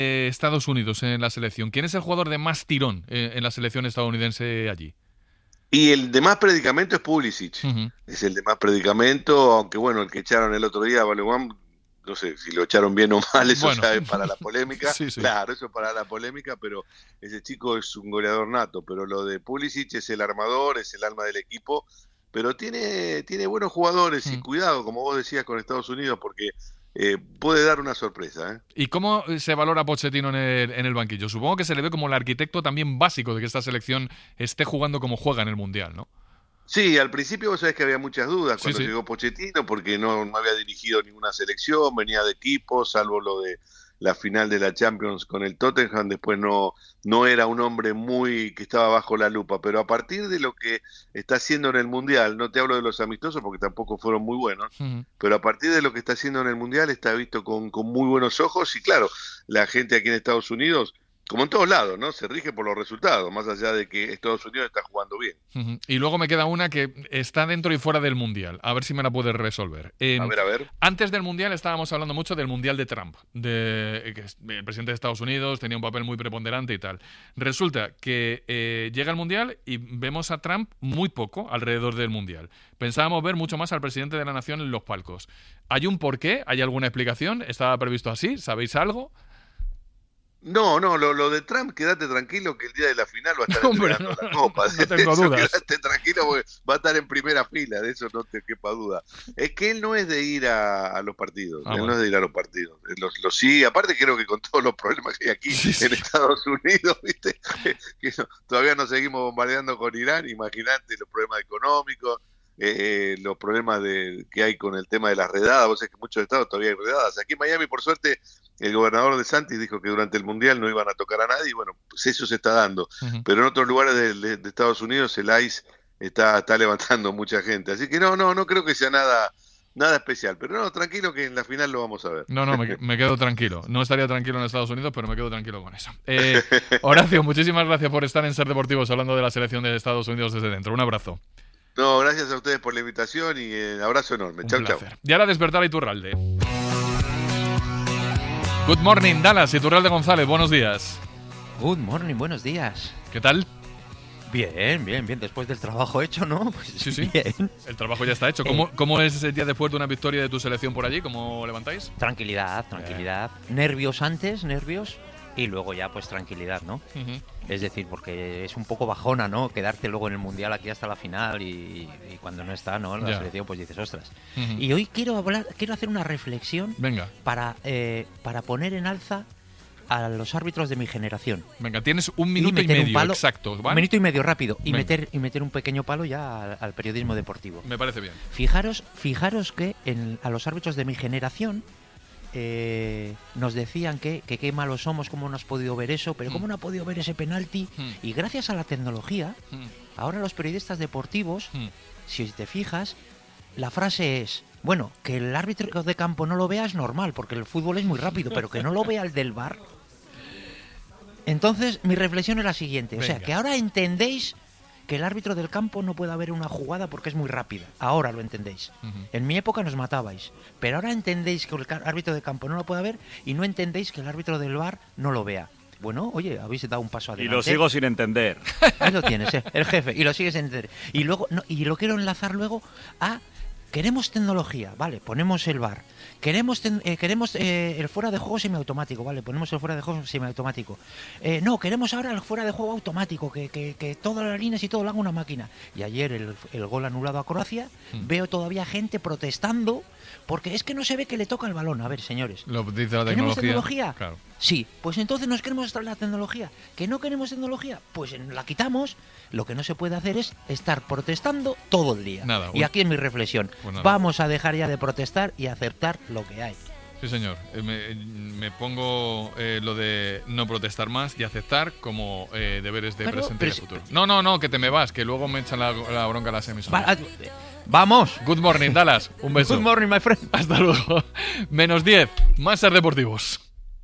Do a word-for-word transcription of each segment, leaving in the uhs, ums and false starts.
eh, Estados Unidos en la selección. ¿Quién es el jugador de más tirón eh, en la selección estadounidense allí? Y el de más predicamento es Pulisic. Uh-huh. Es el de más predicamento, aunque bueno, el que echaron el otro día, Balogun, no sé si lo echaron bien o mal, eso bueno. ya es para la polémica. sí, sí. Claro, eso es para la polémica, pero ese chico es un goleador nato. Pero lo de Pulisic es el armador, es el alma del equipo, pero tiene, tiene buenos jugadores uh-huh. y cuidado, como vos decías, con Estados Unidos, porque eh, puede dar una sorpresa. ¿eh? ¿Y cómo se valora Pochettino en el, en el banquillo? Supongo que se le ve como el arquitecto también básico de que esta selección esté jugando como juega en el Mundial, ¿no? Sí, al principio vos sabés que había muchas dudas cuando sí, sí. llegó Pochettino, porque no, no había dirigido ninguna selección, venía de equipo, salvo lo de la final de la Champions con el Tottenham, después no, no era un hombre muy que estaba bajo la lupa, pero a partir de lo que está haciendo en el Mundial, no te hablo de los amistosos porque tampoco fueron muy buenos, uh-huh. pero a partir de lo que está haciendo en el Mundial está visto con, con muy buenos ojos y claro, la gente aquí en Estados Unidos, como en todos lados, ¿no? Se rige por los resultados, más allá de que Estados Unidos está jugando bien. Uh-huh. Y luego me queda una que está dentro y fuera del Mundial. A ver si me la puedes resolver. Eh, a ver, a ver. Antes del Mundial estábamos hablando mucho del Mundial de Trump, de que el presidente de Estados Unidos tenía un papel muy preponderante y tal. Resulta que eh, llega el Mundial y vemos a Trump muy poco alrededor del Mundial. Pensábamos ver mucho más al presidente de la nación en los palcos. ¿Hay un porqué? ¿Hay alguna explicación? ¿Estaba previsto así? ¿Sabéis algo? No, no, lo, lo de Trump, quédate tranquilo que el día de la final va a estar Hombre, entregando no, la copa. No tengo eso, dudas. Quédate tranquilo porque va a estar en primera fila, de eso no te quepa duda. Es que él no es de ir a, a los partidos, ah, él bueno. no es de ir a los partidos. Los, los sí, aparte creo que con todos los problemas que hay aquí sí, sí. en Estados Unidos, ¿viste? que no, todavía nos seguimos bombardeando con Irán, imagínate los problemas económicos. Eh, los problemas de, que hay con el tema de las redadas, vos sabés que en muchos estados todavía hay redadas. Aquí en Miami, por suerte, el gobernador de Santis dijo que durante el Mundial no iban a tocar a nadie, y bueno, pues eso se está dando. Uh-huh. Pero en otros lugares de, de, de Estados Unidos el I C E está, está levantando mucha gente. Así que no, no, no creo que sea nada, nada especial. Pero no, tranquilo que en la final lo vamos a ver. No, no, me, me quedo tranquilo. No estaría tranquilo en Estados Unidos, pero me quedo tranquilo con eso. Eh, Horacio, muchísimas gracias por estar en Ser Deportivos hablando de la selección de Estados Unidos desde dentro. Un abrazo. No, gracias a ustedes por la invitación y un eh, abrazo enorme. Chau, chau. Y ahora despertar a Iturralde. Good morning, Dallas. Iturralde González, buenos días. Good morning, buenos días. ¿Qué tal? Bien, bien, bien. Después del trabajo hecho, ¿no? Pues sí, sí. Bien. El trabajo ya está hecho. ¿Cómo, eh. ¿Cómo es ese día después de una victoria de tu selección por allí? ¿Cómo levantáis? Tranquilidad, tranquilidad. Eh. Nervios antes, nervios. Y luego ya, pues, tranquilidad, ¿no? Uh-huh. Es decir, porque es un poco bajona, ¿no? Quedarte luego en el Mundial aquí hasta la final y, y cuando no está, ¿no? La ya. selección, pues dices, ostras. Uh-huh. Y hoy quiero hablar, quiero hacer una reflexión Venga. Para, eh, para poner en alza a los árbitros de mi generación. Venga, tienes un minuto y, y medio, palo, exacto. ¿vale? Un minuto y medio, rápido. Y meter, y meter un pequeño palo ya al, al periodismo deportivo. Me parece bien. Fijaros, fijaros que en, a los árbitros de mi generación Eh, nos decían que, que qué malos somos, cómo no has podido ver eso, pero cómo no ha podido ver ese penalti. Y gracias a la tecnología, ahora los periodistas deportivos, si te fijas, la frase es, bueno, que el árbitro de campo no lo vea es normal, porque el fútbol es muy rápido, pero que no lo vea el del V A R. Entonces, mi reflexión es la siguiente, Venga. o sea, que ahora entendéis que el árbitro del campo no puede haber una jugada porque es muy rápida. Ahora lo entendéis. Uh-huh. En mi época nos matabais. Pero ahora entendéis que el árbitro del campo no lo puede haber y no entendéis que el árbitro del V A R no lo vea. Bueno, oye, habéis dado un paso adelante. Y lo sigo sin entender. Ahí lo tienes, ¿eh? El jefe. Y lo sigues sin entender. Y, luego, no, y lo quiero enlazar luego a... Queremos tecnología, vale, ponemos el V A R. Queremos ten, eh, queremos eh, el fuera de juego semiautomático, vale, ponemos el fuera de juego semiautomático. Eh, no, queremos ahora el fuera de juego automático, que, que, que todas las líneas y todo lo haga una máquina. Y ayer el, el gol anulado a Croacia, mm. veo todavía gente protestando porque es que no se ve que le toca el balón. A ver, señores, lo dice la ¿queremos tecnología? tecnología? Claro. Sí, pues entonces nos queremos la tecnología. ¿Que no queremos tecnología? Pues la quitamos. Lo que no se puede hacer es estar protestando todo el día. Nada, y aquí es mi reflexión. Pues Vamos a dejar ya de protestar y aceptar lo que hay. Sí, señor. Eh, me, me pongo eh, lo de no protestar más y aceptar como eh, deberes de pero, presente pero, y de futuro. No, no, no, que te me vas, que luego me echan la, la bronca a las emisoras. Va, ¡Vamos! Good morning, Dallas. Un beso. Good morning, my friend. Hasta luego. Menos diez. Más Ser Deportivos.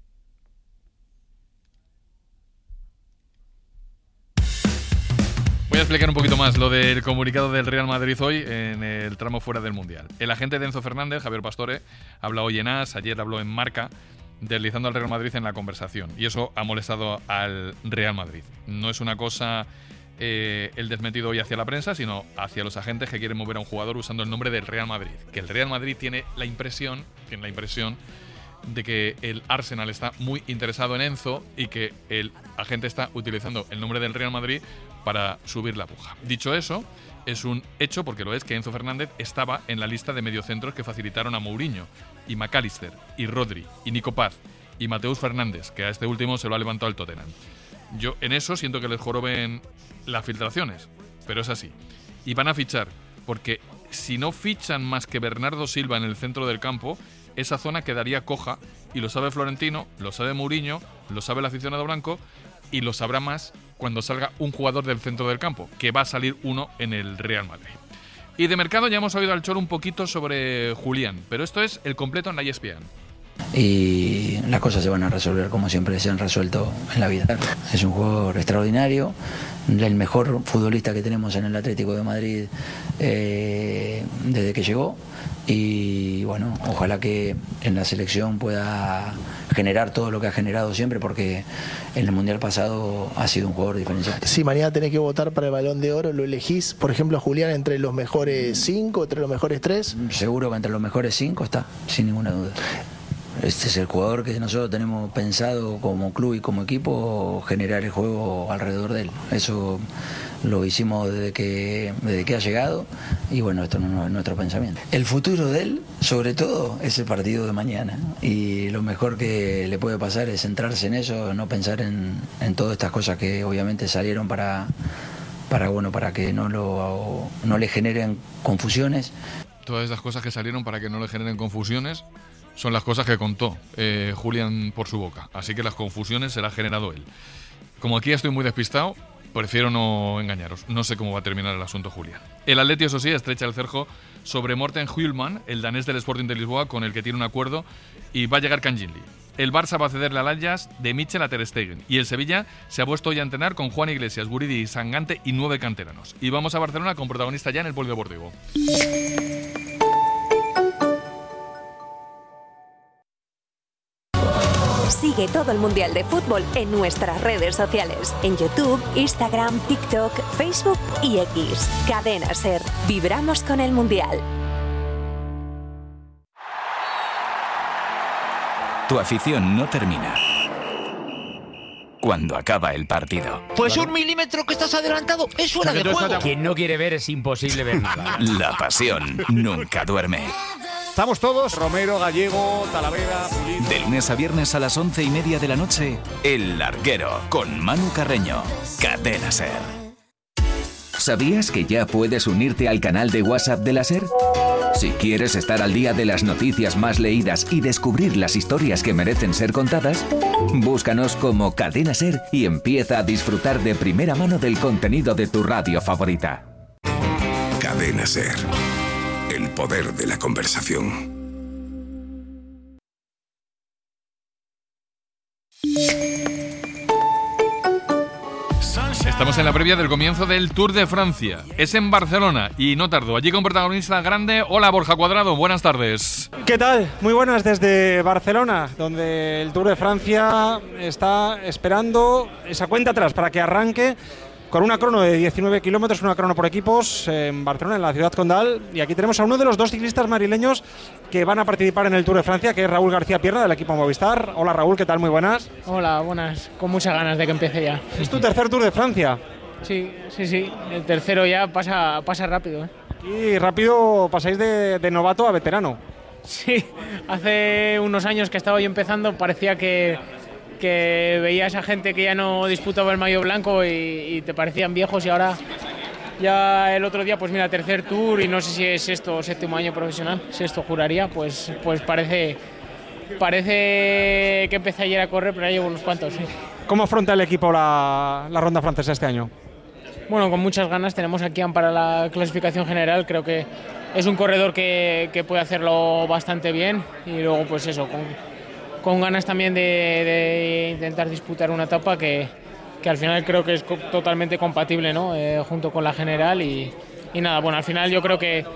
Voy a explicar un poquito más lo del comunicado del Real Madrid hoy en el tramo fuera del Mundial. El agente de Enzo Fernández, Javier Pastore, habla hoy en A S, ayer habló en Marca deslizando al Real Madrid en la conversación. Y eso ha molestado al Real Madrid. No es una cosa eh, el desmentido hoy hacia la prensa, sino hacia los agentes que quieren mover a un jugador usando el nombre del Real Madrid. Que el Real Madrid tiene la impresión, tiene la impresión de que el Arsenal está muy interesado en Enzo y que el agente está utilizando el nombre del Real Madrid para subir la puja. Dicho eso, es un hecho, porque lo es, que Enzo Fernández estaba en la lista de mediocentros que facilitaron a Mourinho, y McAllister, y Rodri, y Nico Paz, y Mateus Fernández, que a este último se lo ha levantado el Tottenham. Yo en eso siento que les joroben las filtraciones, pero es así. Y van a fichar, porque si no fichan más que Bernardo Silva en el centro del campo, esa zona quedaría coja, y lo sabe Florentino, lo sabe Mourinho, lo sabe el aficionado blanco, y lo sabrá más cuando salga un jugador del centro del campo, que va a salir uno en el Real Madrid. Y de mercado ya hemos oído al Cholo un poquito sobre Julián, pero esto es el completo en la E S P N. Y las cosas se van a resolver como siempre se han resuelto en la vida. Es un jugador extraordinario, el mejor futbolista que tenemos en el Atlético de Madrid eh, desde que llegó, y bueno, ojalá que en la selección pueda generar todo lo que ha generado siempre, porque en el Mundial pasado ha sido un jugador diferencial. Si mañana tenés que votar para el Balón de Oro, ¿lo elegís, por ejemplo, a Julián entre los mejores cinco, entre los mejores tres? Seguro que entre los mejores cinco está, sin ninguna duda. Este es el jugador que nosotros tenemos pensado como club y como equipo generar el juego alrededor de él. Eso lo hicimos desde que, desde que ha llegado, y bueno, esto no es nuestro pensamiento. El futuro de él, sobre todo, es el partido de mañana, y lo mejor que le puede pasar es centrarse en eso, no pensar en, en todas estas cosas que obviamente salieron para, para, bueno, para que no, lo, no le generen confusiones. Todas estas cosas que salieron para que no le generen confusiones son las cosas que contó eh, Julián por su boca. Así que las confusiones se las ha generado él. Como aquí estoy muy despistado, prefiero no engañaros. No sé cómo va a terminar el asunto Julián. El Atleti, eso sí, estrecha el cerco sobre Morten Hjulmand, el danés del Sporting de Lisboa, con el que tiene un acuerdo, y va a llegar Canginli. El Barça va a cederle al Ajax de Mitchell a Ter Stegen. Y el Sevilla se ha puesto hoy a entrenar con Juan Iglesias, Guridi, Sangante y nueve canteranos. Y vamos a Barcelona con protagonista ya en el Polideportivo. Sigue todo el Mundial de Fútbol en nuestras redes sociales. En YouTube, Instagram, TikTok, Facebook y X. Cadena SER. Vibramos con el Mundial. Tu afición no termina cuando acaba el partido. Pues un milímetro que estás adelantado es fuera de juego. Quien no quiere ver es imposible ver nada. La pasión nunca duerme. Estamos todos, Romero, Gallego, Talavera, Pulido. De lunes a viernes a las once y media de la noche, El Larguero, con Manu Carreño. Cadena SER. ¿Sabías que ya puedes unirte al canal de WhatsApp de la SER? Si quieres estar al día de las noticias más leídas y descubrir las historias que merecen ser contadas, búscanos como Cadena SER y empieza a disfrutar de primera mano del contenido de tu radio favorita. Cadena SER. El poder de la conversación. Estamos en la previa del comienzo del Tour de Francia. Es en Barcelona y no tardó. Allí con protagonista grande. Hola, Borja Cuadrado. Buenas tardes. ¿Qué tal? Muy buenas desde Barcelona, donde el Tour de Francia está esperando esa cuenta atrás para que arranque con una crono de diecinueve kilómetros, una crono por equipos en Barcelona, en la ciudad condal. Y aquí tenemos a uno de los dos ciclistas madrileños que van a participar en el Tour de Francia, que es Raúl García Pierna, del equipo Movistar. Hola Raúl, ¿qué tal? Muy buenas. Hola, buenas. Con muchas ganas de que empiece ya. ¿Es tu tercer Tour de Francia? Sí, sí, sí. El tercero ya pasa, pasa rápido, ¿eh? Y rápido pasáis de, de novato a veterano. Sí, hace unos años que estaba yo empezando parecía que... que veía a esa gente que ya no disputaba el maillot blanco y, y te parecían viejos, y ahora ya el otro día, pues mira, tercer Tour y no sé si es sexto o séptimo año profesional, sexto juraría, pues, pues parece, parece que empecé ayer a correr, pero ya llevo unos cuantos, sí. ¿Cómo afronta el equipo la, la ronda francesa este año? Bueno, con muchas ganas. Tenemos a Kian para la clasificación general, creo que es un corredor que, que puede hacerlo bastante bien, y luego pues eso, con con ganas también de, de intentar disputar una etapa que, que al final creo que es totalmente compatible, ¿no? Eh, junto con la general y, y nada, bueno, al final yo creo que,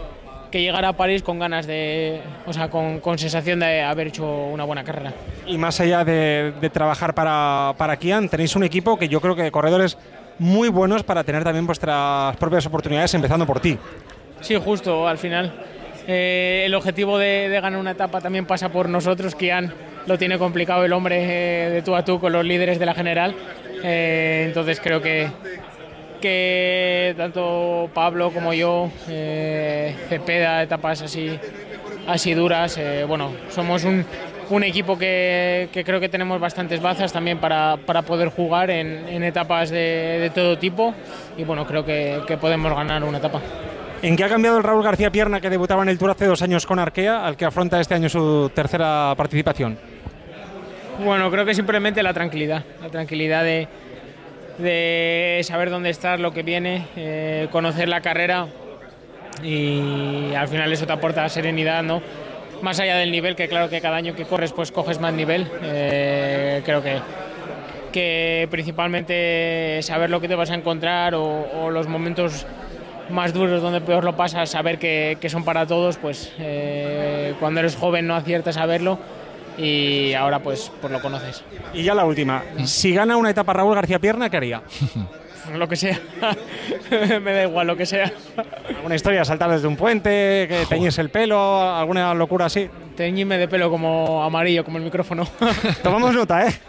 que llegar a París con ganas de, o sea, con, con sensación de haber hecho una buena carrera. Y más allá de, de trabajar para, para Kian, tenéis un equipo que yo creo que de corredores muy buenos para tener también vuestras propias oportunidades, empezando por ti. Sí, justo, al final. Eh, el objetivo de, de ganar una etapa también pasa por nosotros. Kian lo tiene complicado el hombre eh, de tú a tú con los líderes de la general. Eh, entonces creo que que tanto Pablo como yo, eh, Cepeda, etapas así, así duras, eh, bueno, somos un, un equipo que, que creo que tenemos bastantes bazas también para, para poder jugar en, en etapas de, de todo tipo y bueno, creo que, que podemos ganar una etapa. ¿En qué ha cambiado el Raúl García Pierna que debutaba en el Tour hace dos años con Arkea al que afronta este año su tercera participación? Bueno, creo que simplemente la tranquilidad, la tranquilidad de de saber dónde estar, lo que viene, eh, conocer la carrera y al final eso te aporta serenidad, ¿no? Más allá del nivel, que claro que cada año que corres pues coges más nivel, eh, creo que, que principalmente saber lo que te vas a encontrar o, o los momentos más duros donde peor lo pasas, saber que, que son para todos, pues eh, cuando eres joven no aciertas a verlo. Y ahora pues, pues lo conoces. Y ya la última, si gana una etapa Raúl García Pierna, ¿qué haría? Lo que sea, me da igual lo que sea. ¿Alguna historia? ¿Saltar desde un puente? ¿Que teñes el pelo? ¿Alguna locura así? Teñirme de pelo como amarillo, como el micrófono. Tomamos nota, ¿eh?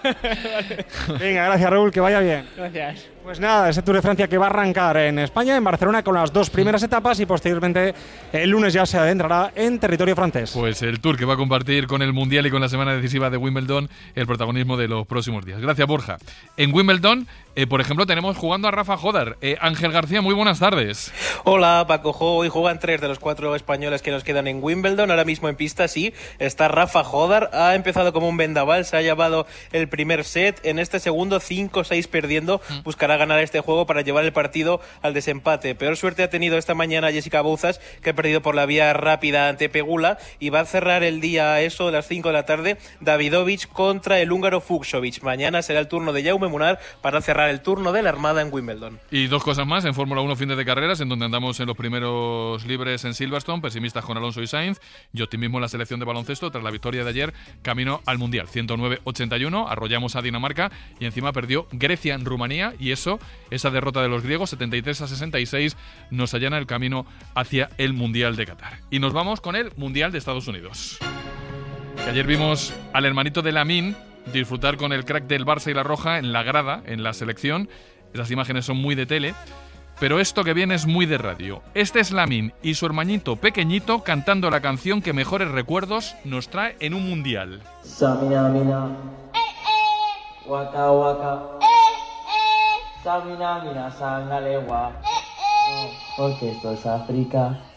Venga, gracias Raúl, que vaya bien. Gracias. Pues nada, ese Tour de Francia que va a arrancar en España, en Barcelona, con las dos primeras etapas y posteriormente el lunes ya se adentrará en territorio francés. Pues el Tour que va a compartir con el Mundial y con la semana decisiva de Wimbledon el protagonismo de los próximos días. Gracias, Borja. En Wimbledon, eh, por ejemplo, tenemos jugando a Rafa Jodar. Eh, Ángel García, muy buenas tardes. Hola, Paco Jo. Hoy juegan tres de los cuatro españoles que nos quedan en Wimbledon. Ahora mismo en pista, sí, está Rafa Jodar. Ha empezado como un vendaval, se ha llevado el primer set. En este segundo, cinco seis perdiendo. Buscará ganar este juego para llevar el partido al desempate. Peor suerte ha tenido esta mañana Jessica Bouzas, que ha perdido por la vía rápida ante Pegula, y va a cerrar el día a eso de las cinco de la tarde Davidovich contra el húngaro Fucsovics. Mañana será el turno de Jaume Munar para cerrar el turno de la Armada en Wimbledon. Y dos cosas más en Fórmula uno, fines de carreras, en donde andamos en los primeros libres en Silverstone, pesimistas con Alonso y Sainz, y optimismo en la selección de baloncesto tras la victoria de ayer, camino al Mundial. ciento nueve ochenta y uno, arrollamos a Dinamarca y encima perdió Grecia en Rumanía, y eso, esa derrota de los griegos, setenta y tres a sesenta y seis, nos allana el camino hacia el Mundial de Qatar. Y nos vamos con el Mundial de Estados Unidos. Que ayer vimos al hermanito de Lamine disfrutar con el crack del Barça y la Roja en la grada, en la selección. Esas imágenes son muy de tele, pero esto que viene es muy de radio. Este es Lamine y su hermanito pequeñito cantando la canción que mejores recuerdos nos trae en un Mundial. Samina, mina. Eh, eh. Waka, waka. Eh, eh. Samina, mina, sangalewa. Eh, eh. Porque esto es África.